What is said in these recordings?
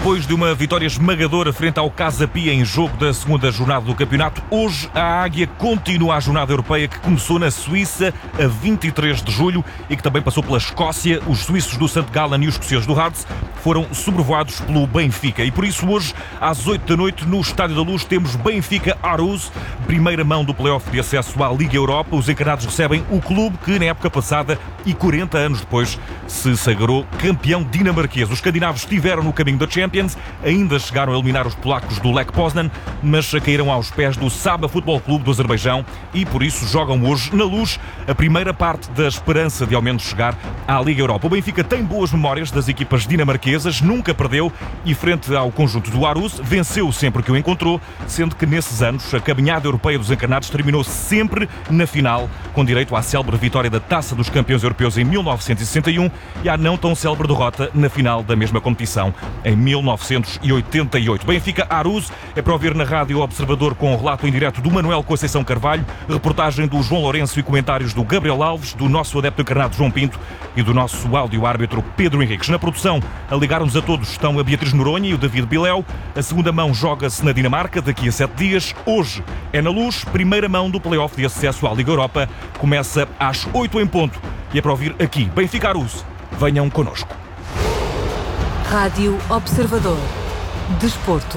Depois de uma vitória esmagadora frente ao Casa Pia em jogo da segunda jornada do campeonato, hoje a Águia continua a jornada europeia que começou na Suíça a 23 de julho e que também passou pela Escócia. Os suíços do St. Gallen e os escoceses do Hearts foram sobrevoados pelo Benfica. E por isso hoje, às 8 da noite, no Estádio da Luz, temos Benfica-Aarhus, primeira mão do play-off de acesso à Liga Europa. Os encarnados recebem o clube que, na época passada e 40 anos depois, se sagrou campeão dinamarquês. Os escandinavos estiveram no caminho da Champions, ainda chegaram a eliminar os polacos do Lech Poznan, mas caíram aos pés do Saba Futebol Clube do Azerbaijão e por isso jogam hoje na Luz a primeira parte da esperança de ao menos chegar à Liga Europa. O Benfica tem boas memórias das equipas dinamarquesas, nunca perdeu e frente ao conjunto do Aarhus venceu sempre que o encontrou, sendo que nesses anos a caminhada europeia dos encarnados terminou sempre na final, com direito à célebre vitória da Taça dos Campeões Europeus em 1961 e à não tão célebre derrota na final da mesma competição em 1988. Benfica-Aarhus é para ouvir na Rádio Observador com o relato em direto do Manuel Conceição Carvalho, reportagem do João Lourenço e comentários do Gabriel Alves, do nosso adepto encarnado João Pinto e do nosso áudio-árbitro Pedro Henriques. Na produção, a ligar-nos a todos estão a Beatriz Noronha e o David Biléu. A segunda mão joga-se na Dinamarca daqui a 7 dias. Hoje é na Luz, primeira mão do play-off de acesso à Liga Europa. Começa às 8 em ponto e é para ouvir aqui Benfica-Aarhus. Venham connosco. Rádio Observador. Desporto.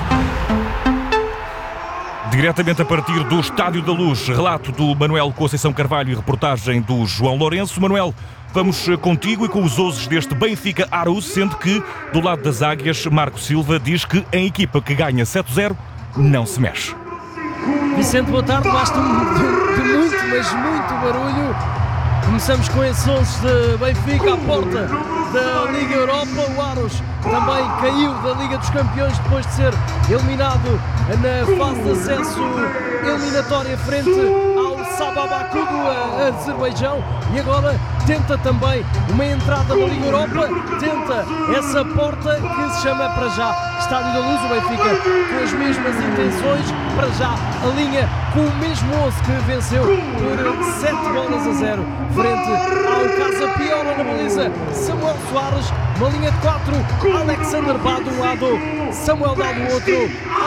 Diretamente a partir do Estádio da Luz, relato do Manuel Conceição Carvalho e reportagem do João Lourenço. Manuel, vamos contigo e com os ouses deste Benfica-Aarhus, sendo que do lado das Águias, Marco Silva diz que a equipa que ganha 7-0 não se mexe. Vicente, boa tarde. Basta de muito, mas muito barulho. Começamos com esses 11 de Benfica à porta da Liga Europa. O Aarhus também caiu da Liga dos Campeões depois de ser eliminado na fase de acesso eliminatória frente ao Saba Baku do Azerbaijão e agora tenta também uma entrada na Liga Europa, tenta essa porta que se chama para já Estádio da Luz. O Benfica com as mesmas intenções, para já alinha com o mesmo 11 que venceu por 7-0 frente ao Casa Pia. Na baliza Samuel Soares, uma linha de 4, Alexander Bá de um lado, Samuel Dá do outro,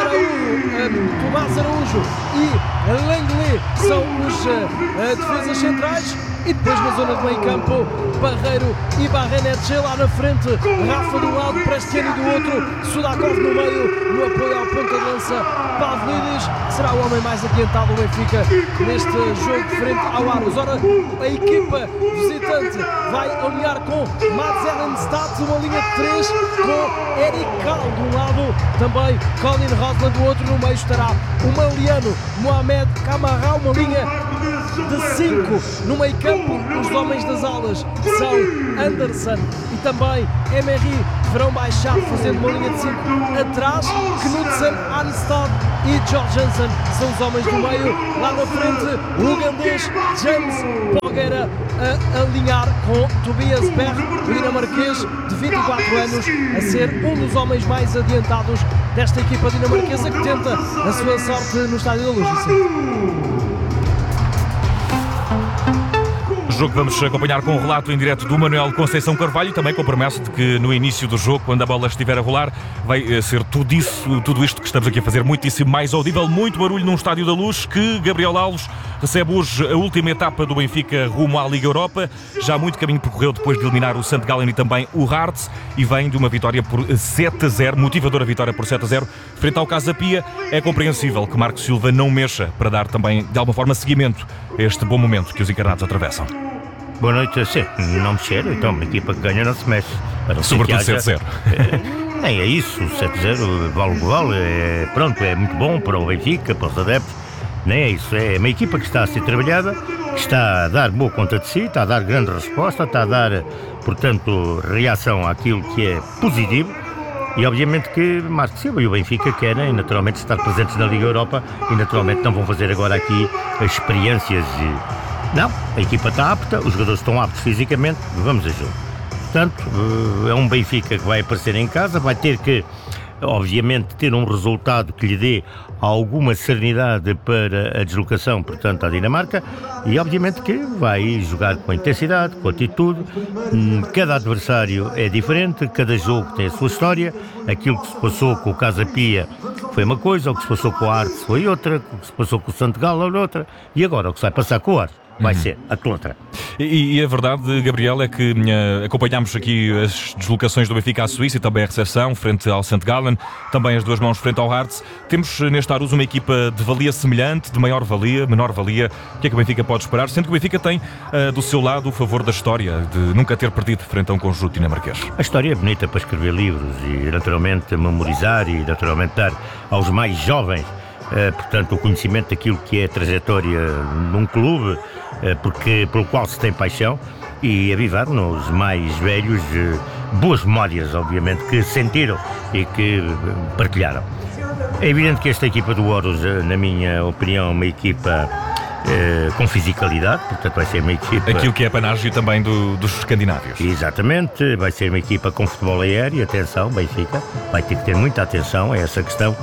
Tomás Araújo e Langley são os defesas centrais. E depois na zona de meio campo, Barreiro e Barrenetche lá na frente, Rafa de um lado, Prestiani do outro, Sudakov no meio, no apoio ao ponta de lança, Pavlidis, será o homem mais adiantado do Benfica neste jogo frente ao Aarhus. Ora, a equipa visitante vai alinhar com Mads Ellenstad, uma linha de 3, com Eric Cal de um lado, também Colin Rosler do outro, no meio estará o maliano Mohamed Camará, uma linha de 5 no meio campo. Os homens das alas são Anderson e também Emery, deverão baixar fazendo uma linha de 5 atrás. Knudsen, Arnstad e George Hansen são os homens do meio. Lá na frente o ugandês James Pogueira a alinhar com Tobias Berg, o dinamarquês de 24 anos, a ser um dos homens mais adiantados desta equipa dinamarquesa que tenta a sua sorte no Estádio da Luz. Jogo que vamos acompanhar com o relato em direto do Manuel Conceição Carvalho e também com a promessa de que no início do jogo, quando a bola estiver a rolar, vai ser tudo isto que estamos aqui a fazer muitíssimo mais audível. Muito barulho num Estádio da Luz que Gabriel Alves recebe hoje a última etapa do Benfica rumo à Liga Europa. Já muito caminho percorreu depois de eliminar o St. Gallen e também o Hearts e vem de uma vitória por 7-0, motivadora vitória por 7-0 frente ao Casa Pia. É compreensível que Marco Silva não mexa para dar também de alguma forma seguimento a este bom momento que os encarnados atravessam. Boa noite, sim, não mexer, então uma equipa que ganha não se mexe. Sobretudo 7-0. Nem é isso, 7-0 vale o que vale, pronto, é muito bom para o Benfica, para os adeptos, nem é isso, é uma equipa que está a ser trabalhada, que está a dar boa conta de si, está a dar grande resposta, está a dar, portanto, reação àquilo que é positivo e obviamente que Marco Silva e o Benfica querem naturalmente estar presentes na Liga Europa e naturalmente não vão fazer agora aqui experiências. Não, a equipa está apta, os jogadores estão aptos fisicamente, vamos a jogo. Portanto, é um Benfica que vai aparecer em casa, vai ter que obviamente, ter um resultado que lhe dê alguma serenidade para a deslocação, portanto, à Dinamarca, e obviamente que vai jogar com intensidade, com atitude. Cada adversário é diferente, cada jogo tem a sua história. Aquilo que se passou com o Casa Pia foi uma coisa, o que se passou com o Artes foi outra, o que se passou com o Santo Galo foi outra, e agora o que se vai passar com o Artes vai ser a outra. E a verdade, Gabriel, é que acompanhámos aqui as deslocações do Benfica à Suíça e também a recepção frente ao St. Gallen, também as duas mãos frente ao Hearts. Temos neste Aarhus uma equipa de valia semelhante, de maior valia, menor valia. O que é que o Benfica pode esperar? Sendo que o Benfica tem do seu lado o favor da história, de nunca ter perdido frente a um conjunto dinamarquês. A história é bonita para escrever livros e naturalmente memorizar e naturalmente dar aos mais jovens portanto, o conhecimento daquilo que é a trajetória num clube, pelo qual se tem paixão, e avivar nos mais velhos boas memórias, obviamente, que sentiram e que partilharam. É evidente que esta equipa do Aarhus, na minha opinião, é uma equipa com fisicalidade, portanto vai ser uma equipa... Aquilo que é panágio também dos escandinávios. Exatamente, vai ser uma equipa com futebol aéreo, atenção, Benfica, vai ter que ter muita atenção a essa questão.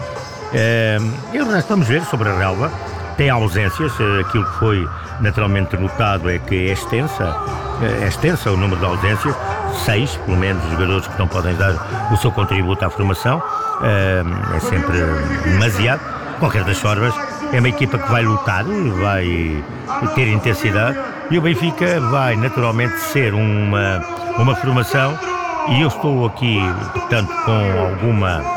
E o resto vamos ver sobre a relva. Tem ausências, aquilo que foi naturalmente notado é que é extensa o número de ausências, 6 pelo menos jogadores que não podem dar o seu contributo à formação, é sempre demasiado. De qualquer das formas, é uma equipa que vai lutar, vai ter intensidade, e o Benfica vai naturalmente ser uma formação, e eu estou aqui, portanto, com alguma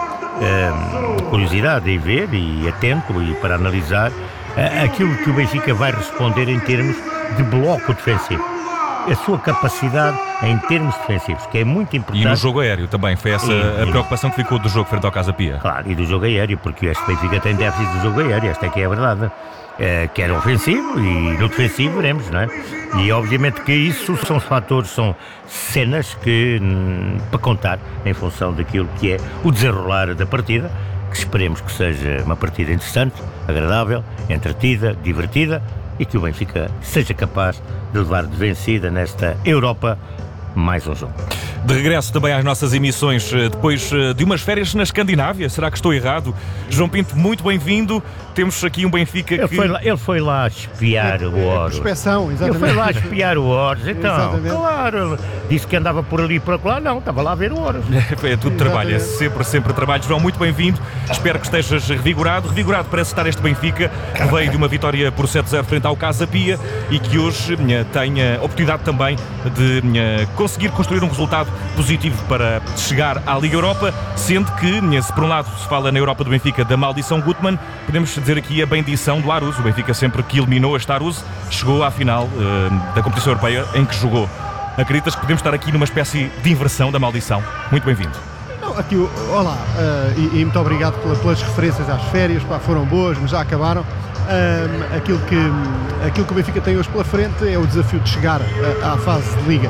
curiosidade em ver e atento e para analisar aquilo que o Benfica vai responder em termos de bloco defensivo, a sua capacidade em termos defensivos, que é muito importante. E no jogo aéreo também, foi essa a preocupação que ficou do jogo frente ao Casa Pia. Claro, e do jogo aéreo, porque este Benfica tem déficit do jogo aéreo, esta é que é a verdade. Quer ofensivo e no defensivo veremos, não é? E obviamente que isso são fatores, são cenas que para contar em função daquilo que é o desenrolar da partida, que esperemos que seja uma partida interessante, agradável, entretida, divertida, e que o Benfica seja capaz de levar de vencida nesta Europa mais um jogo. De regresso também às nossas emissões, depois de umas férias na Escandinávia, será que estou errado? João Pinto, muito bem-vindo. Temos aqui um Benfica Ele foi lá espiar o Aarhus. Inspeção, exatamente. Ele foi lá espiar o Aarhus, então, Exatamente. claro, disse que andava por ali e por lá, não, estava lá a ver o Aarhus. É tudo trabalho, é sempre trabalho. João, muito bem-vindo. Espero que estejas revigorado parece estar este Benfica, que veio de uma vitória por 7-0 frente ao Casa Pia e que hoje tenha oportunidade também de conseguir construir um resultado positivo para chegar à Liga Europa, sendo que, se por um lado se fala na Europa do Benfica da maldição Gutmann, podemos dizer aqui a bendição do Aarhus. O Benfica, sempre que eliminou este Aarhus, chegou à final da competição europeia em que jogou. Acreditas que podemos estar aqui numa espécie de inversão da maldição? Muito bem-vindo. Aqui, olá, e muito obrigado pelas referências às férias, foram boas, mas já acabaram. Aquilo que o Benfica tem hoje pela frente é o desafio de chegar à fase de Liga.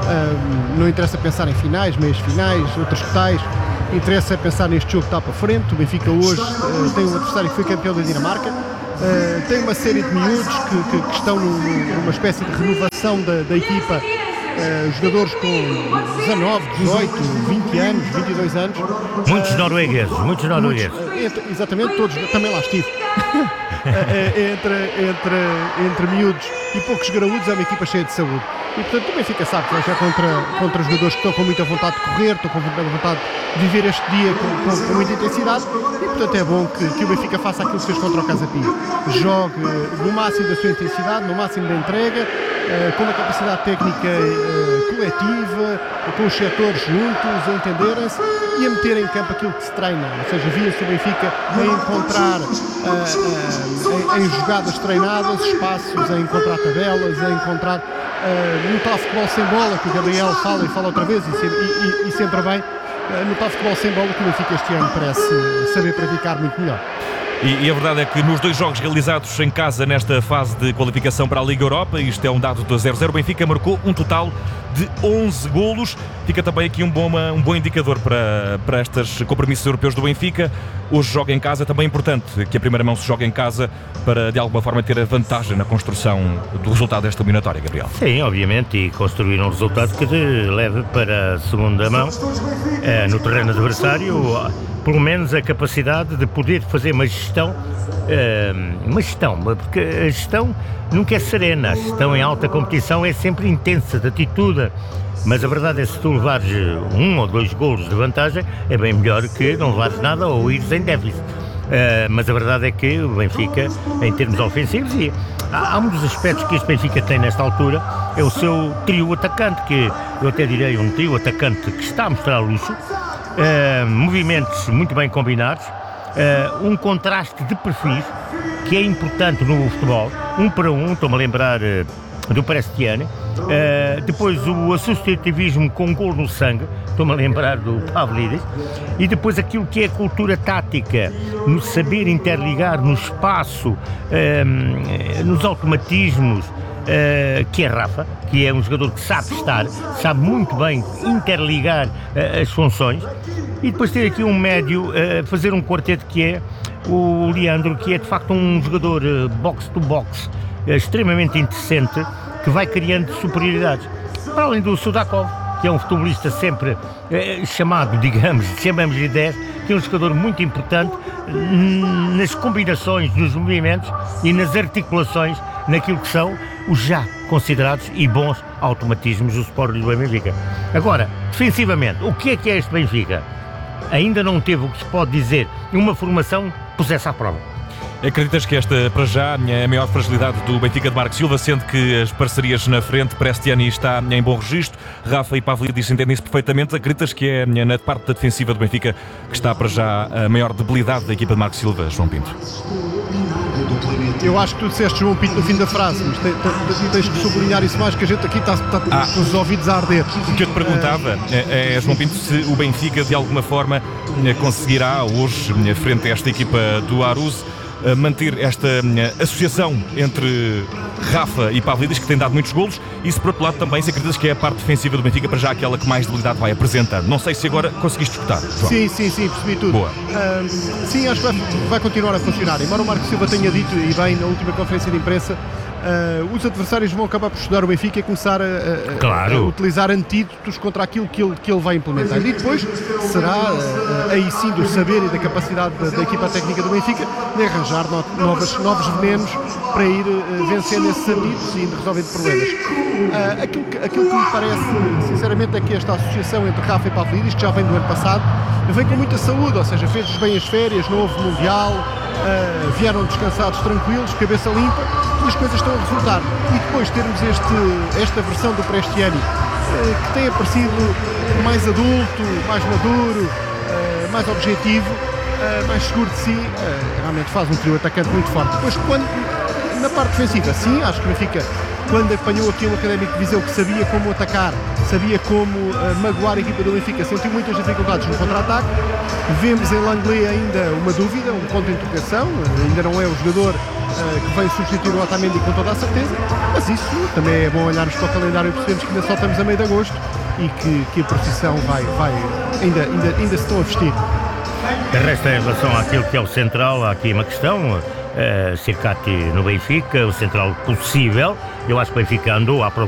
Não interessa pensar em finais, meias finais, outras que tais, interessa pensar neste jogo que está para frente. O Benfica hoje tem um adversário que foi campeão da Dinamarca, tem uma série de miúdos que estão numa espécie de renovação da equipa, jogadores com 19, 18, 20 anos, 22 anos. Muitos noruegueses. Exatamente, todos, também lá estive. entre miúdos e poucos graúdos, é uma equipa cheia de saúde. E portanto o Benfica sabe que vai jogar contra jogadores que estão com muita vontade de correr, estão com muita vontade de viver este dia com muita intensidade, e portanto é bom que o Benfica faça aquilo que fez contra o Casa Pia. Jogue no máximo da sua intensidade, no máximo da entrega, com uma capacidade técnica coletiva, com os setores juntos, a entenderem-se e a meter em campo aquilo que se treina. Ou seja, via-se o Benfica a encontrar em jogadas treinadas espaços, a encontrar tabelas, a encontrar no tal futebol sem bola, que o Gabriel fala e fala outra vez e sempre bem, no tal futebol sem bola que o Benfica este ano parece saber praticar muito melhor. E a verdade é que nos dois jogos realizados em casa nesta fase de qualificação para a Liga Europa, isto é um dado de 0-0, o Benfica marcou um total de 11 golos. Fica também aqui um bom indicador para estes compromissos europeus do Benfica. Hoje joga em casa, também é importante que a primeira mão se jogue em casa para de alguma forma ter a vantagem na construção do resultado desta eliminatória, Gabriel. Sim, obviamente, e construir um resultado que leve para a segunda mão no terreno adversário, pelo menos a capacidade de poder fazer uma gestão, porque a gestão nunca é serena, a gestão em alta competição é sempre intensa, de atitude, mas a verdade é que se tu levares 1 ou 2 golos de vantagem, é bem melhor que não levares nada ou ires em déficit. Mas a verdade é que o Benfica, em termos ofensivos, e há muitos aspectos que este Benfica tem nesta altura, é o seu trio atacante, que eu até direi um trio atacante que está a mostrar luxo, movimentos muito bem combinados, um contraste de perfis que é importante no futebol, 1 para 1, estou-me a lembrar do Prestiani, depois o associativismo com gol no sangue, estou-me a lembrar do Pavlidis, e depois aquilo que é a cultura tática, no saber interligar no espaço, nos automatismos, que é Rafa, que é um jogador que sabe sabe muito bem interligar as funções, e depois ter aqui um médio, fazer um quarteto que é o Leandro, que é de facto um jogador box-to-box extremamente interessante, que vai criando superioridades. Para além do Sudakov, que é um futebolista sempre chamado, chamamos de 10, que é um jogador muito importante nas combinações, nos movimentos e nas articulações, naquilo que são os já considerados e bons automatismos do Sport Lisboa e Benfica. Agora, defensivamente, o que é este Benfica? Ainda não teve o que se pode dizer uma formação pusesse à prova. Acreditas que esta, para já, é a maior fragilidade do Benfica de Marco Silva, sendo que as parcerias na frente, Prestiani está em bom registro, Rafa e Pavlidis entendem-se perfeitamente. Acreditas que é na parte da defensiva do Benfica que está, para já, a maior debilidade da equipa de Marco Silva, João Pinto? Eu acho que tu disseste, João Pinto, no fim da frase, mas tens que sublinhar isso mais, que a gente aqui está com os ouvidos a arder. O que eu te perguntava João Pinto, se o Benfica de alguma forma conseguirá hoje, frente a esta equipa do Arousa, manter esta associação entre Rafa e Pavlidis, que tem dado muitos golos, e se por outro lado também se acreditas que é a parte defensiva do Benfica, para já aquela que mais debilidade vai apresentando. Não sei se agora conseguiste escutar, João. Sim, percebi tudo. Boa. Sim, acho que vai continuar a funcionar. Embora o Marco Silva tenha dito, e bem, na última conferência de imprensa, os adversários vão acabar por estudar o Benfica e começar a utilizar antídotos contra aquilo que ele vai implementar. E depois será aí sim do saber e da capacidade da equipa técnica do Benfica de arranjar novos venenos para ir vencendo esses antídotos e indo resolvendo problemas. Aquilo que me parece, sinceramente, é que esta associação entre Rafa e Pavlidis, que já vem do ano passado, vem com muita saúde, ou seja, fez bem as férias, não houve Mundial, vieram descansados, tranquilos, cabeça limpa, e as coisas estão a resultar. E depois termos esta versão do Prestiani, que tem aparecido mais adulto, mais maduro, mais objetivo, mais seguro de si, realmente faz um trio atacante muito forte. Depois, na parte defensiva, sim, acho que o Benfica, quando apanhou aqui um Académico de Viseu que sabia como atacar, sabia como magoar a equipa do Benfica, sentiu muitas dificuldades no contra-ataque. Vemos em Langley ainda uma dúvida, um ponto de interrogação, ainda não é o jogador que vem substituir o Otamendi com toda a certeza, mas isso também é bom olharmos para o calendário e percebemos que ainda só estamos a meio de agosto e que a procissão ainda se estão a vestir. Resta em relação àquilo que é o central, há aqui uma questão, Cercati no Benfica, o central possível, eu acho que o Benfica andou à procura